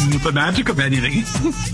The magic of editing.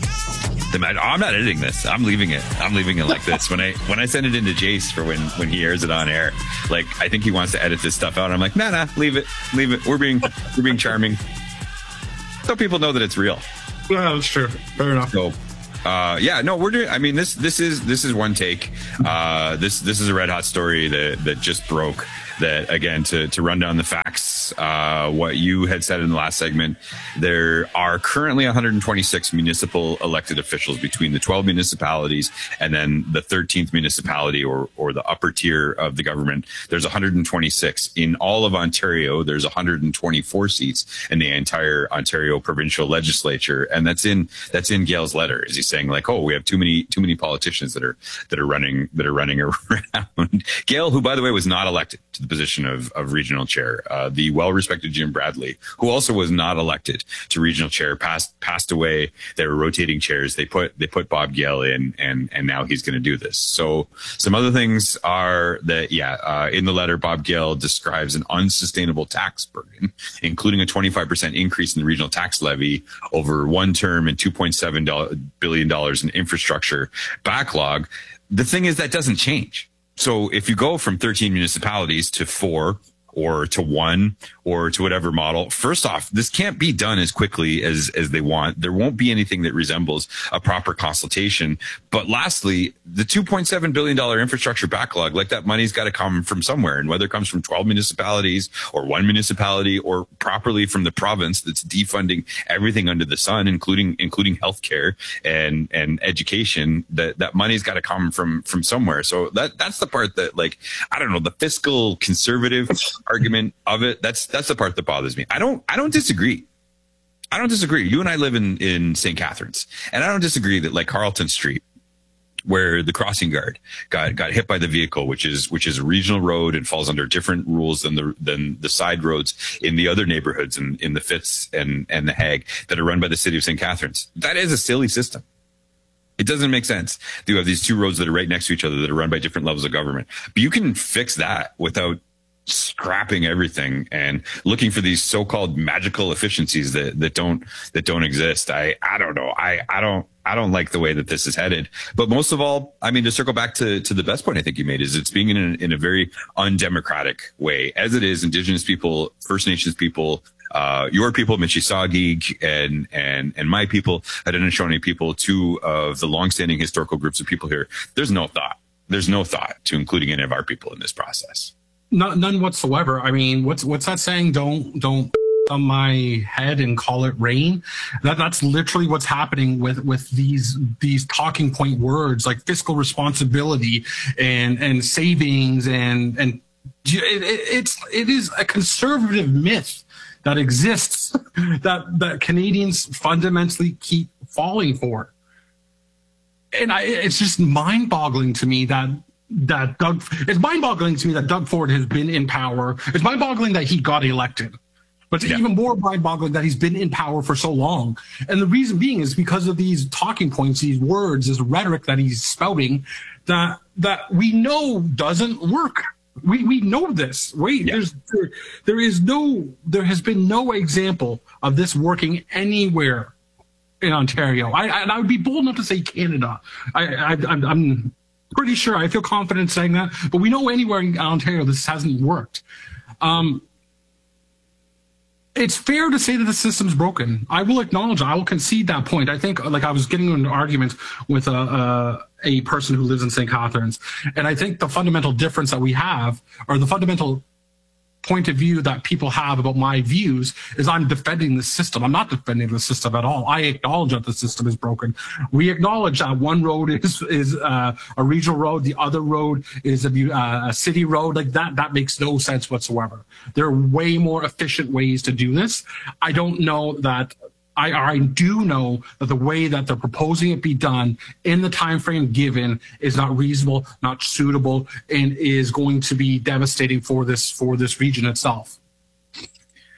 I'm not editing this. I'm leaving it. I'm leaving it like this. When I send it into Jace for when he airs it on air, like I think he wants to edit this stuff out. I'm like, nah, leave it. We're being charming, so people know that it's real. Yeah, that's true. Fair enough. So, we're doing. I mean, this is one take. This is a red hot story that just broke. That again, to run down the facts, what you had said in the last segment, there are currently 126 municipal elected officials between the 12 municipalities and then the 13th municipality or the upper tier of the government. There's 126 in all of Ontario. There's 124 seats in the entire Ontario provincial legislature, and that's in Gail's letter. Is he saying like, oh, we have too many politicians that are running around? Gail, who by the way was not elected to the position of regional chair. The well-respected Jim Bradley, who also was not elected to regional chair, passed away. They were rotating chairs. They put Bob Gale in, and now he's going to do this. So some other things are that, in the letter, Bob Gale describes an unsustainable tax burden, including a 25% increase in the regional tax levy over one term and $2.7 billion in infrastructure backlog. The thing is that doesn't change. So if you go from 13 municipalities to 4 or to 1 or to whatever model, first off, this can't be done as quickly as they want. There won't be anything that resembles a proper consultation. But lastly, the $2.7 billion infrastructure backlog, like that money's got to come from somewhere. And whether it comes from 12 municipalities or 1 municipality or properly from the province that's defunding everything under the sun, including healthcare and education, that money's got to come from somewhere. So that's the part that, like, I don't know, the fiscal conservative argument of it, that's the part that bothers me. I don't disagree. You and I live in St. Catharines, and I don't disagree that, like, Carleton Street, where the crossing guard got hit by the vehicle, which is a regional road and falls under different rules than the side roads in the other neighborhoods in the Fitz and the Hague that are run by the city of St. Catharines. That is a silly system. It doesn't make sense. You have these 2 roads that are right next to each other that are run by different levels of government, but you can fix that without scrapping everything and looking for these so-called magical efficiencies that don't exist. I don't know. I don't like the way that this is headed. But most of all, I mean, to circle back to the best point I think you made, is it's being in a very undemocratic way, as it is Indigenous people, First Nations people, your people, Mississauga, and my people, Haudenosaunee people, 2 of the longstanding historical groups of people here. There's no thought to including any of our people in this process. None whatsoever. I mean, what's that saying? Don't on my head and call it rain. That's literally what's happening with these talking point words like fiscal responsibility and savings and it is a conservative myth that exists that Canadians fundamentally keep falling for. And it's just mind-boggling to me that it's mind-boggling to me that Doug Ford has been in power. It's mind-boggling that he got elected. But it's even more mind-boggling that he's been in power for so long. And the reason being is because of these talking points, these words, this rhetoric that he's spouting that we know doesn't work. We know this. There has been no example of this working anywhere in Ontario. I would be bold enough to say Canada. I'm pretty sure, I feel confident saying that, but we know anywhere in Ontario this hasn't worked. It's fair to say that the system's broken. I will acknowledge, I will concede that point. I think, like, I was getting into an argument with a person who lives in St. Catharines, and I think the fundamental difference that we have, or the fundamental point of view that people have about my views, is I'm defending the system. I'm not defending the system at all. I acknowledge that the system is broken. We acknowledge that one road is a regional road, the other road is a city road. Like that makes no sense whatsoever. There are way more efficient ways to do this. I don't know that. I do know that the way that they're proposing it be done in the time frame given is not reasonable, not suitable, and is going to be devastating for this region itself.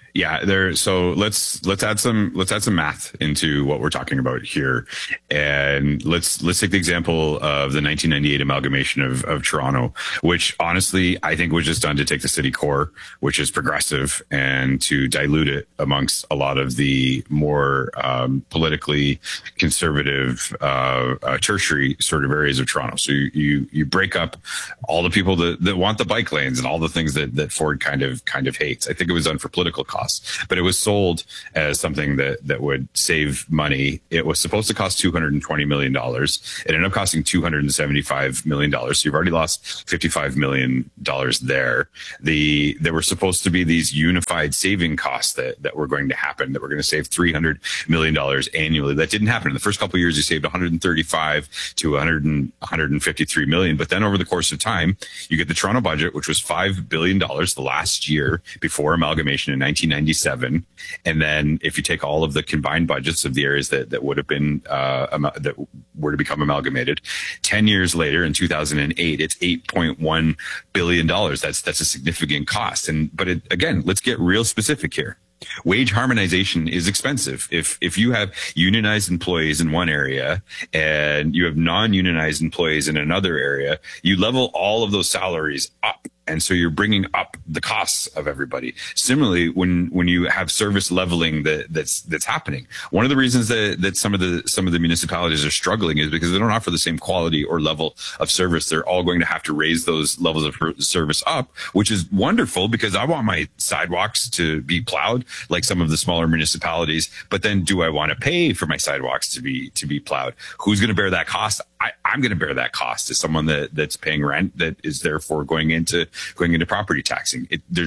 Yeah, there. So let's add some math into what we're talking about here, and let's take the example of the 1998 amalgamation of Toronto, which honestly I think was just done to take the city core, which is progressive, and to dilute it amongst a lot of the more politically conservative tertiary sort of areas of Toronto. So you break up all the people that want the bike lanes and all the things that Ford kind of hates. I think it was done for political costs. But it was sold as something that would save money. It was supposed to cost $220 million. It ended up costing $275 million. So you've already lost $55 million there. There were supposed to be these unified saving costs that were going to happen, that were going to save $300 million annually. That didn't happen. In the first couple of years, you saved 135 to 153 million. But then over the course of time, you get the Toronto budget, which was $5 billion the last year before amalgamation in 1997. And then if you take all of the combined budgets of the areas that would have been, that were to become amalgamated, 10 years later in 2008, it's $8.1 billion. That's a significant cost. But again, let's get real specific here. Wage harmonization is expensive. If you have unionized employees in one area and you have non-unionized employees in another area, you level all of those salaries up. And so you're bringing up the costs of everybody. Similarly, when you have service leveling that's happening, one of the reasons that some of the municipalities are struggling is because they don't offer the same quality or level of service. They're all going to have to raise those levels of service up, which is wonderful because I want my sidewalks to be plowed like some of the smaller municipalities. But then, do I want to pay for my sidewalks to be plowed? Who's going to bear that cost? I'm going to bear that cost as someone that's paying rent, that is therefore going into property taxing.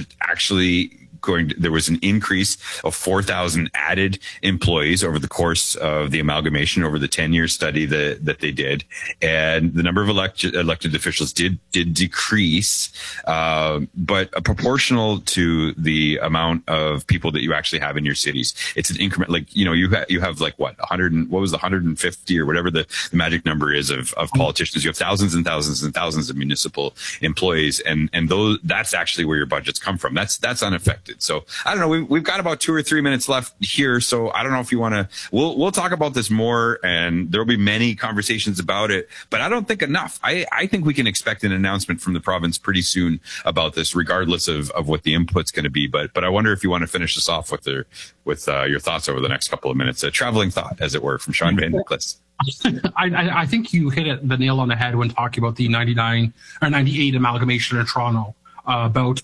There was an increase of 4,000 added employees over the course of the amalgamation, over the 10-year study that they did. And the number of elected officials did decrease, but proportional to the amount of people that you actually have in your cities. It's an increment, like, you have like what, 100, what was the 150 or whatever the magic number is of politicians. You have thousands and thousands and thousands of municipal employees. And that's actually where your budgets come from. That's unaffected. So I don't know. We've got about 2 or 3 minutes left here. So I don't know if you want to. We'll talk about this more, and there will be many conversations about it. But I don't think enough. I think we can expect an announcement from the province pretty soon about this, regardless of what the input's going to be. But I wonder if you want to finish this off with your thoughts over the next couple of minutes. A traveling thought, as it were, from Sean Van Nicholas. I think you hit the nail on the head when talking about the 99 or 98 amalgamation of Toronto. About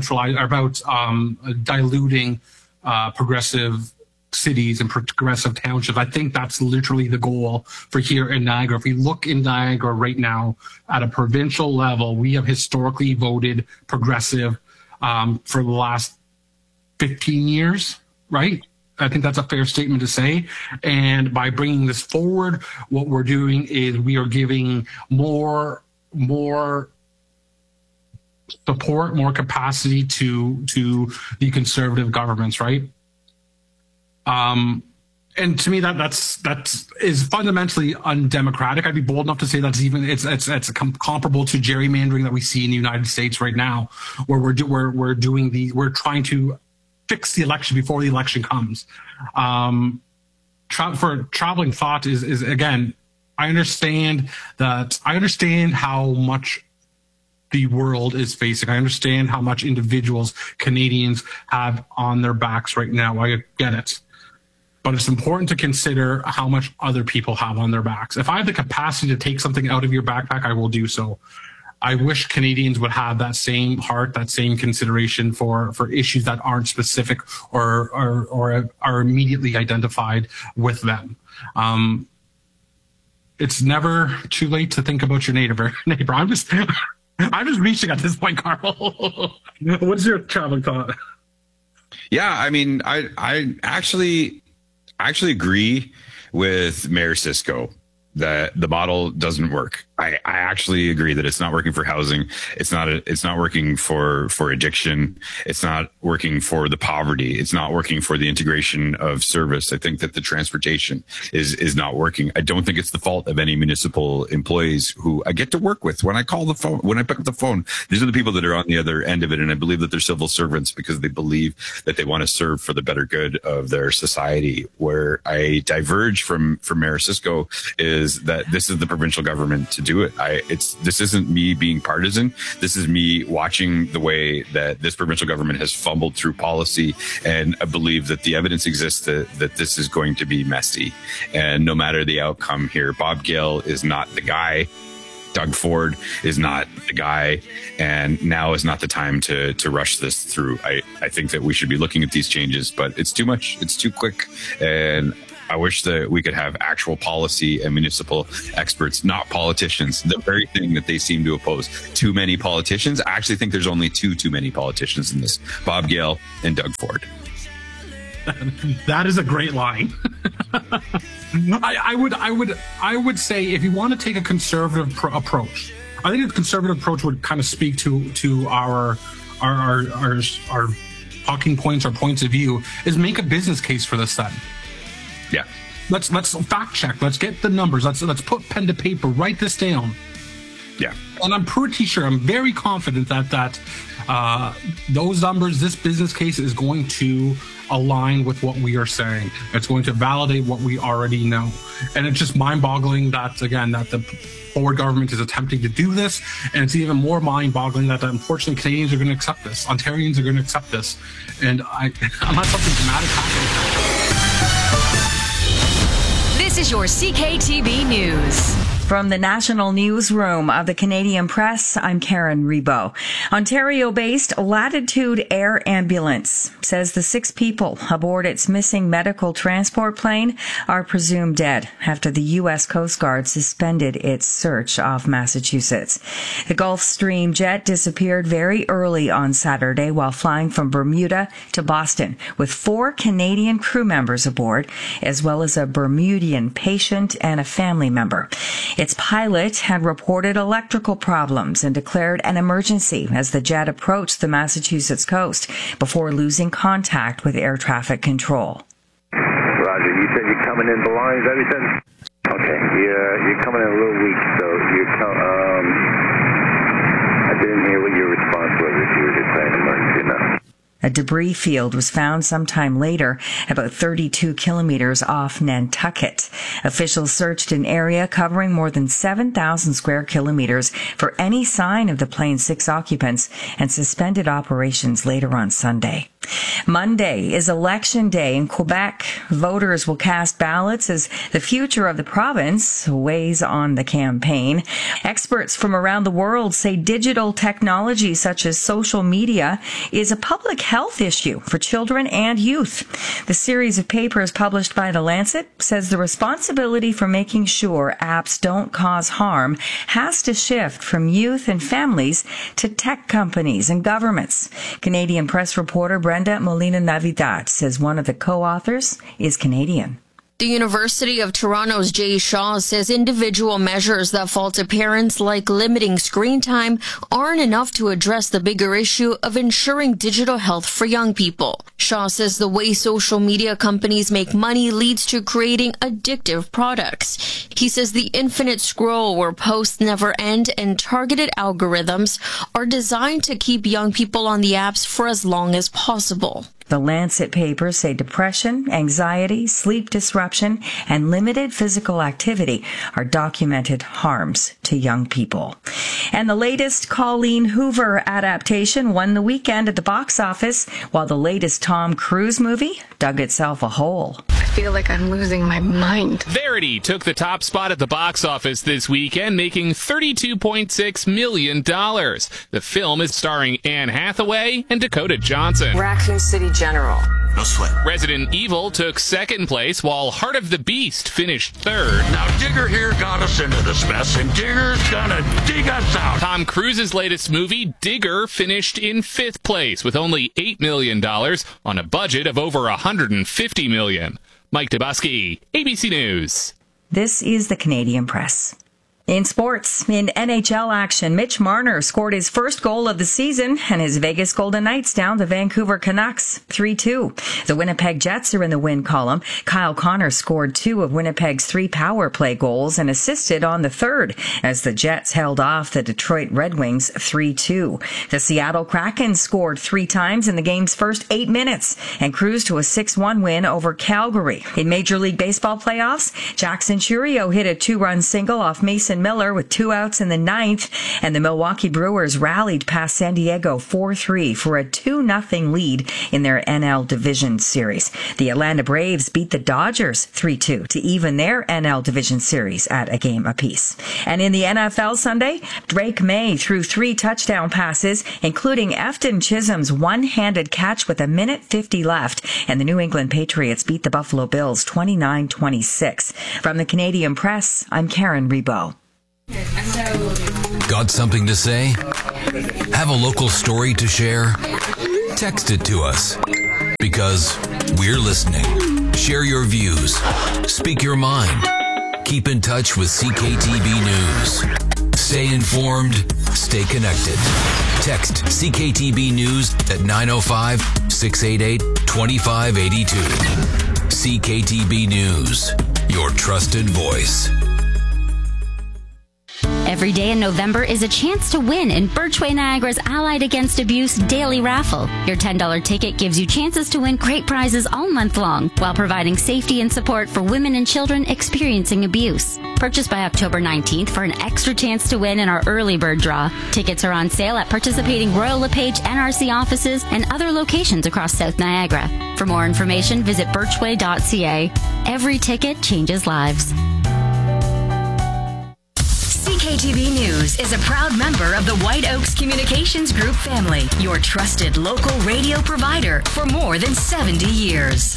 diluting progressive cities and progressive townships. I think that's literally the goal for here in Niagara. If we look in Niagara right now at a provincial level, we have historically voted progressive for the last 15 years, right? I think that's a fair statement to say. And by bringing this forward, what we're doing is we are giving more support, more capacity to the conservative governments, right? And to me, that is fundamentally undemocratic. I'd be bold enough to say it's comparable to gerrymandering that we see in the United States right now, where we're trying to fix the election before the election comes. For traveling thought is again, I understand how much the world is facing. I understand how much individuals, Canadians, have on their backs right now. I get it. But it's important to consider how much other people have on their backs. If I have the capacity to take something out of your backpack, I will do so. I wish Canadians would have that same heart, that same consideration for issues that aren't specific or are immediately identified with them. It's never too late to think about your neighbor. I'm just reaching at this point, Carl. What's your traveling thought? Yeah, I mean, I actually agree with Mayor Cisco. that the model doesn't work. I actually agree that it's not working for housing. It's not working for addiction. It's not working for the poverty. It's not working for the integration of service. I think that the transportation is not working. I don't think it's the fault of any municipal employees who I get to work with. When I call the phone, when I pick up the phone, these are the people that are on the other end of it. And I believe that they're civil servants because they believe that they want to serve for the better good of their society. Where I diverge from Mayor Cisco is that this is the provincial government to do it. This isn't me being partisan. This is me watching the way that this provincial government has fumbled through policy. And I believe that the evidence exists that this is going to be messy. And no matter the outcome here, Bob Gale is not the guy. Doug Ford is not the guy, and now is not the time to rush this through. I think that we should be looking at these changes, but it's too much. It's too quick. And I wish that we could have actual policy and municipal experts, not politicians, the very thing that they seem to oppose. Too many politicians. I actually think there's only too many politicians in this: Bob Gale and Doug Ford. That is a great line. I would say if you want to take a conservative approach, I think a conservative approach would kind of speak to our talking points or points of view, is make a business case for this then. Yeah. Let's fact check. Let's get the numbers. Let's put pen to paper. Write this down. Yeah. And I'm pretty sure, I'm very confident that those numbers, this business case is going to align with what we are saying. It's going to validate what we already know. And it's just mind-boggling that, again, that the Ford government is attempting to do this. And it's even more mind-boggling that, unfortunately, Canadians are going to accept this. Ontarians are going to accept this. And unless something dramatic happens. This is your CKTB News. From the National Newsroom of the Canadian Press, I'm Karen Rebo. Ontario-based Latitude Air Ambulance says the 6 people aboard its missing medical transport plane are presumed dead after the U.S. Coast Guard suspended its search off Massachusetts. The Gulfstream jet disappeared very early on Saturday while flying from Bermuda to Boston with 4 Canadian crew members aboard, as well as a Bermudian patient and a family member. Its pilot had reported electrical problems and declared an emergency as the jet approached the Massachusetts coast before losing contact with air traffic control. Roger, you said you're coming in the line, is that what you said? Okay, you're coming in a little weak, so I didn't hear what your response was, if you were just saying emergency now. A debris field was found sometime later, about 32 kilometers off Nantucket. Officials searched an area covering more than 7,000 square kilometers for any sign of the plane's 6 occupants and suspended operations later on Sunday. Monday is Election Day in Quebec. Voters will cast ballots as the future of the province weighs on the campaign. Experts from around the world say digital technology such as social media is a public health issue for children and youth. The series of papers published by The Lancet says the responsibility for making sure apps don't cause harm has to shift from youth and families to tech companies and governments. Canadian press reporter Brenda Molina-Navidad says one of the co-authors is Canadian. The University of Toronto's Jay Shaw says individual measures that fall to parents, like limiting screen time, aren't enough to address the bigger issue of ensuring digital health for young people. Shaw says the way social media companies make money leads to creating addictive products. He says the infinite scroll where posts never end and targeted algorithms are designed to keep young people on the apps for as long as possible. The Lancet papers say depression, anxiety, sleep disruption, and limited physical activity are documented harms to young people. And the latest Colleen Hoover adaptation won the weekend at the box office, while the latest Tom Cruise movie dug itself a hole. I feel like I'm losing my mind. Verity took the top spot at the box office this weekend, making $32.6 million. The film is starring Anne Hathaway and Dakota Johnson. Raccoon City General. No sweat. Resident Evil took second place, while Heart of the Beast finished third. Now Digger here got us into this mess, and Digger's gonna dig us out. Tom Cruise's latest movie, Digger, finished in fifth place with only $8 million on a budget of over $150 million. Mike Dubosky, ABC News. This is the Canadian Press. In sports, in NHL action, Mitch Marner scored his first goal of the season and his Vegas Golden Knights down the Vancouver Canucks 3-2. The Winnipeg Jets are in the win column. Kyle Connor scored 2 of Winnipeg's 3 power play goals and assisted on the third as the Jets held off the Detroit Red Wings 3-2. The Seattle Kraken scored 3 times in the game's first 8 minutes and cruised to a 6-1 win over Calgary. In Major League Baseball playoffs, Jackson Chourio hit a 2-run single off Mason Miller with 2 outs in the 9th, and the Milwaukee Brewers rallied past San Diego 4-3 for a 2-0 lead in their NL Division Series. The Atlanta Braves beat the Dodgers 3-2 to even their NL Division Series at a game apiece. And in the NFL Sunday, Drake May threw 3 touchdown passes, including Efton Chisholm's one-handed catch with 1:50 left, and the New England Patriots beat the Buffalo Bills 29-26. From the Canadian Press, I'm Karen Rebo. Got something to say? Have a local story to share? Text it to us, because we're listening. Share your views. Speak your mind. Keep in touch with CKTB News. Stay informed. Stay connected. Text CKTB News at 905-688-2582. CKTB News, your trusted voice. Every day in November is a chance to win in Birchway Niagara's Allied Against Abuse Daily Raffle. Your $10 ticket gives you chances to win great prizes all month long while providing safety and support for women and children experiencing abuse. Purchase by October 19th for an extra chance to win in our early bird draw. Tickets are on sale at participating Royal LePage NRC offices and other locations across South Niagara. For more information, visit birchway.ca. Every ticket changes lives. CKTB News is a proud member of the White Oaks Communications Group family, your trusted local radio provider for more than 70 years.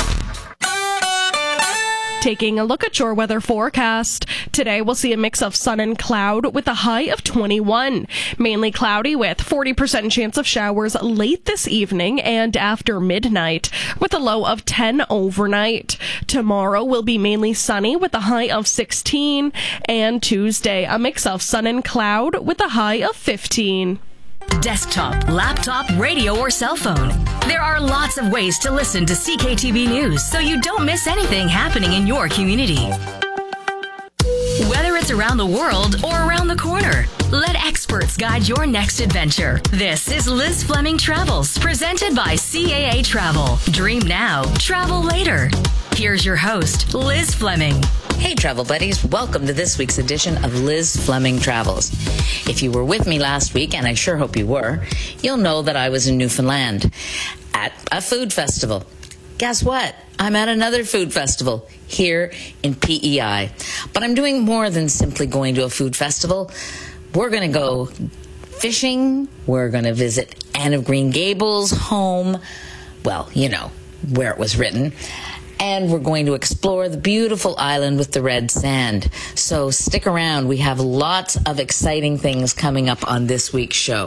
Taking a look at your weather forecast. Today we'll see a mix of sun and cloud with a high of 21. Mainly cloudy with 40% chance of showers late this evening and after midnight with a low of 10 overnight. Tomorrow will be mainly sunny with a high of 16. And Tuesday a mix of sun and cloud with a high of 15. Desktop, laptop, radio, or cell phone. There are lots of ways to listen to CKTB News so you don't miss anything happening in your community. Whether it's around the world or around the corner, let experts guide your next adventure. This is Liz Fleming Travels, presented by CAA Travel. Dream now, travel later. Here's your host, Liz Fleming. Hey, travel buddies. Welcome to this week's edition of Liz Fleming Travels. If you were with me last week, and I sure hope you were, you'll know that I was in Newfoundland at a food festival. Guess what? I'm at another food festival here in PEI. But I'm doing more than simply going to a food festival. We're going to go fishing. We're going to visit Anne of Green Gables' home. Well, you know, where it was written. And we're going to explore the beautiful island with the red sand. So stick around. We have lots of exciting things coming up on this week's show.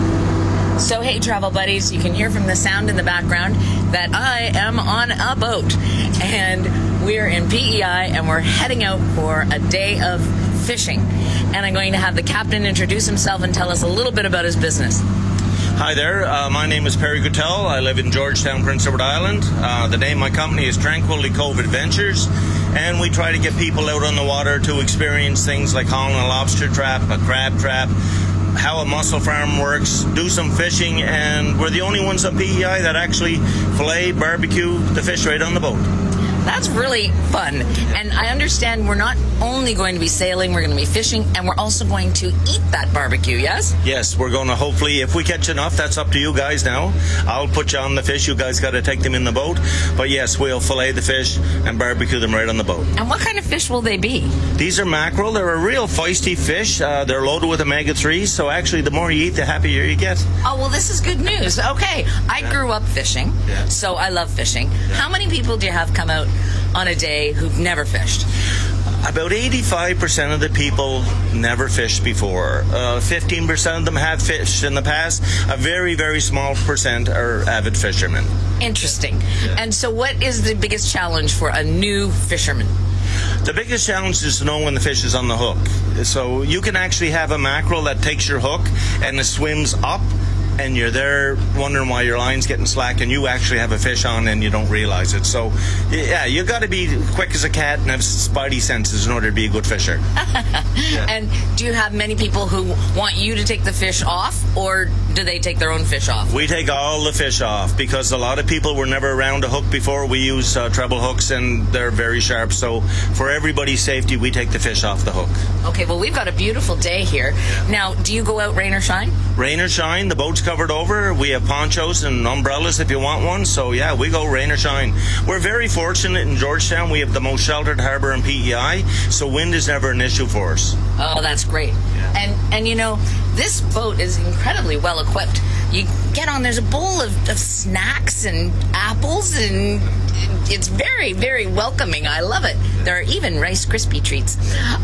So hey, travel buddies, you can hear from the sound in the background that I am on a boat. And we're in PEI and we're heading out for a day of fishing. And I'm going to have the captain introduce himself and tell us a little bit about his business. Hi there, my name is Perry Guttell. I live in Georgetown, Prince Edward Island. The name of my company is Tranquility Cove Adventures, and we try to get people out on the water to experience things like hauling a lobster trap, a crab trap, how a mussel farm works, do some fishing, and we're the only ones on PEI that actually fillet, barbecue the fish right on the boat. That's really fun. And I understand we're not only going to be sailing, we're going to be fishing, and we're also going to eat that barbecue, yes? Yes, we're going to hopefully, if we catch enough, that's up to you guys now. I'll put you on the fish. You guys got to take them in the boat. But yes, we'll fillet the fish and barbecue them right on the boat. And what kind of fish will they be? These are mackerel. They're a real feisty fish. They're loaded with omega-3s, so actually the more you eat, the happier you get. Oh, well, this is good news. Okay, I grew up fishing, so I love fishing. How many people do you have come out on a day who've never fished? About 85% of the people never fished before. 15% of them have fished in the past. A very, very small percent are avid fishermen. Interesting. And so what is the biggest challenge for a new fisherman? The biggest challenge is to know when the fish is on the hook. So you can actually have a mackerel that takes your hook and it swims up, and you're there wondering why your line's getting slack, and you actually have a fish on and you don't realize it. So, yeah, you got to be quick as a cat and have spidey senses in order to be a good fisher. And do you have many people who want you to take the fish off, or do they take their own fish off? We take all the fish off because a lot of people were never around a hook before. We use treble hooks, and they're very sharp. So for everybody's safety, we take the fish off the hook. Okay, well, we've got a beautiful day here. Now, do you go out rain or shine? Rain or shine, the boat's covered over. We have ponchos and umbrellas if you want one. So, yeah, we go rain or shine. We're very fortunate in Georgetown. We have the most sheltered harbor in PEI, so wind is never an issue for us. Oh, that's great. Yeah. And you know, this boat is incredibly well equipped. You get on, there's a bowl of snacks and apples, and it's very, very welcoming. I love it. There are even Rice Krispie treats.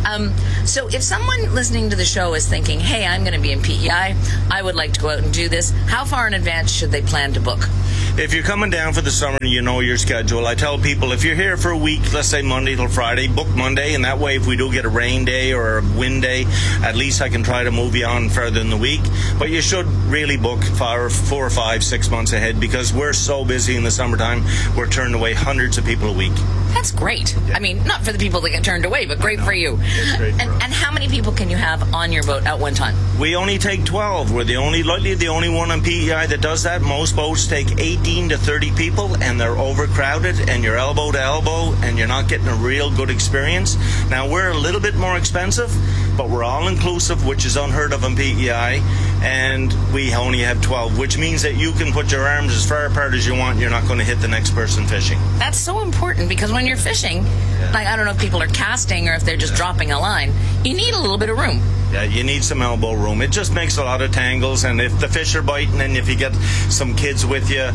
So if someone listening to the show is thinking, hey, I'm going to be in PEI, I would like to go out and do this, how far in advance should they plan to book? If you're coming down for the summer, you know your schedule. I tell people, if you're here for a week, let's say Monday till Friday, book Monday, and that way if we do get a rain day or a wind day, at least I can try to move you on further in the week. But you should really book 4 or 5, 6 months ahead, because we're so busy in the summertime, we're turning away hundreds of people a week. That's great. Yeah. I mean, not for the people that get turned away, but great for you. It's great and how many people can you have on your boat at one time? We only take 12. We're the only one on PEI that does that. Most boats take 18 to 30 people, and they're overcrowded, and you're elbow to elbow, and you're not getting a real good experience. Now, we're a little bit more expensive, but we're all-inclusive, which is unheard of on PEI, and we only have 12, which means that you can put your arms as far apart as you want. You're not going to hit the next person fishing. That's so important, because when you're fishing, like, I don't know if people are casting or if they're just dropping a line, you need a little bit of room. Yeah, you need some elbow room. It just makes a lot of tangles, and if the fish are biting, and if you get some kids with you,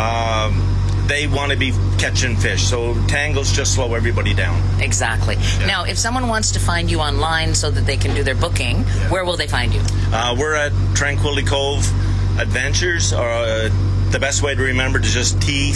they want to be catching fish. So tangles just slow everybody down. Exactly. Yeah. Now, if someone wants to find you online so that they can do their booking, where will they find you? We're at Tranquility Cove Adventures, or the best way to remember is just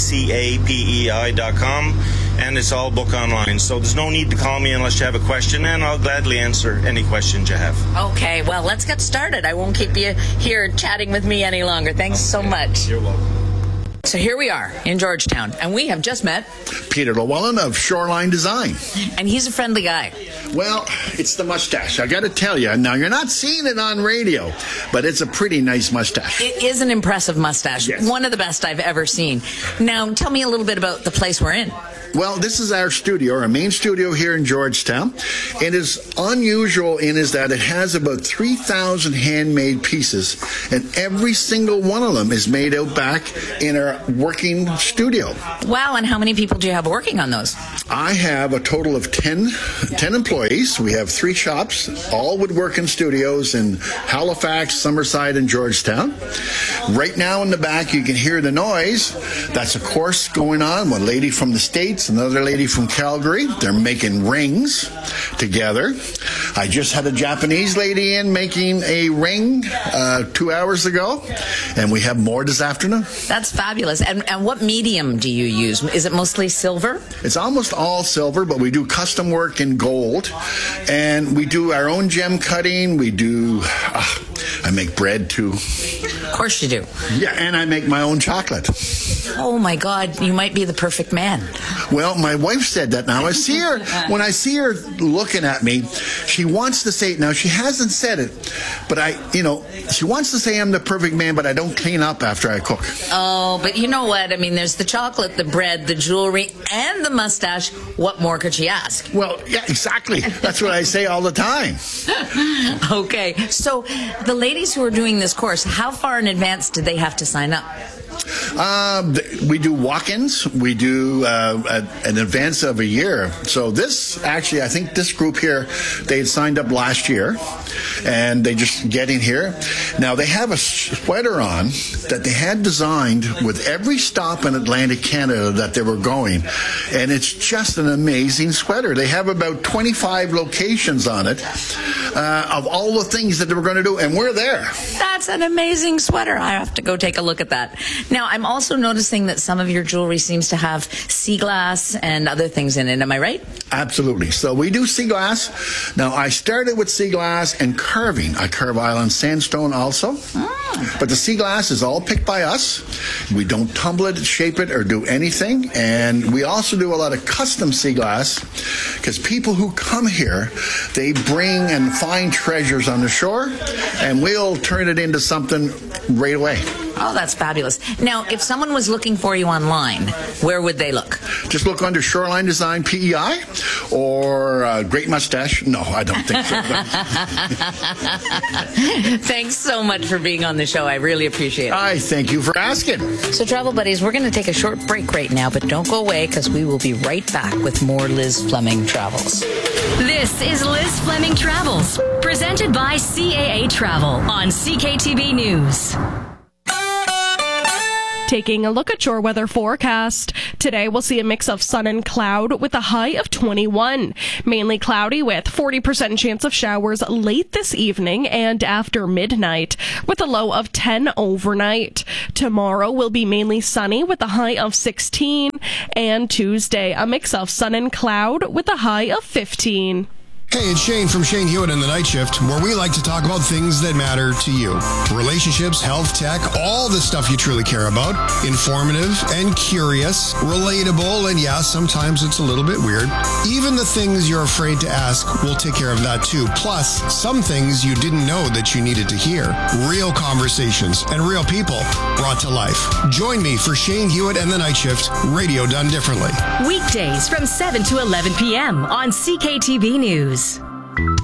tcapei.com, and it's all book online. So there's no need to call me unless you have a question, and I'll gladly answer any questions you have. Okay, well, let's get started. I won't keep you here chatting with me any longer. Thanks so much. You're welcome. So here we are in Georgetown, and we have just met Peter Llewellyn of Shoreline Design. And he's a friendly guy. Well, it's the mustache. I got to tell you. Now, you're not seeing it on radio, but it's a pretty nice mustache. It is an impressive mustache. Yes. One of the best I've ever seen. Now, tell me a little bit about the place we're in. Well, this is our studio, our main studio here in Georgetown. It is unusual in is that it has about 3,000 handmade pieces, and every single one of them is made out back in our working studio. Wow, and how many people do you have working on those? I have a total of 10 employees. We have 3 shops, all woodworking studios in Halifax, Summerside, and Georgetown. Right now in the back, you can hear the noise. That's a course going on. One lady from the States, another lady from Calgary. They're making rings together. I just had a Japanese lady in making a ring 2 hours ago, and we have more this afternoon. That's fabulous. And what medium do you use? Is it mostly silver? It's almost all silver, but we do custom work in gold, and we do our own gem cutting. We do, I make bread too. Of course you do. Yeah, and I make my own chocolate. Oh my God, you might be the perfect man. Well, my wife said that. Now, when I see her looking at me, she wants to say it. Now, she hasn't said it, but she wants to say I'm the perfect man, but I don't clean up after I cook. Oh, but you know what? I mean, there's the chocolate, the bread, the jewelry, and the mustache. What more could she ask? Well, yeah, exactly. That's what I say all the time. Okay, so the ladies who are doing this course, how far in advance did they have to sign up? We do walk-ins. We do an advance of a year. So this, actually, I think this group here, they had signed up last year, and they just get in here. Now, they have a sweater on that they had designed with every stop in Atlantic Canada that they were going, and it's just an amazing sweater. They have about 25 locations on it. of all the things that they were going to do, and we're there. That's an amazing sweater. I have to go take a look at that. Now, I'm also noticing that some of your jewelry seems to have sea glass and other things in it. Am I right? Absolutely. So we do sea glass. Now, I started with sea glass and carving. I carve island sandstone also. But the sea glass is all picked by us. We don't tumble it, shape it, or do anything. And we also do a lot of custom sea glass because people who come here, they bring and find treasures on the shore, and we'll turn it into something right away. Oh, that's fabulous. Now, if someone was looking for you online, where would they look? Just look under Shoreline Design PEI or Great Mustache. No, I don't think so. Thanks so much for being on the show. I really appreciate it. I thank you for asking. So, Travel Buddies, we're going to take a short break right now, but don't go away because we will be right back with more Liz Fleming Travels. This is Liz Fleming Travels, presented by CAA Travel on CKTB News. Taking a look at your weather forecast. Today we'll see a mix of sun and cloud with a high of 21. Mainly cloudy with 40% chance of showers late this evening and after midnight with a low of 10 overnight. Tomorrow will be mainly sunny with a high of 16. And Tuesday, a mix of sun and cloud with a high of 15. Hey, it's Shane from Shane Hewitt and the Night Shift, where we like to talk about things that matter to you. Relationships, health, tech, all the stuff you truly care about. Informative and curious, relatable, and yeah, sometimes it's a little bit weird. Even the things you're afraid to ask, we'll take care of that too. Plus, some things you didn't know that you needed to hear. Real conversations and real people brought to life. Join me for Shane Hewitt and the Night Shift, radio done differently. Weekdays from 7 to 11 p.m. on CKTB News.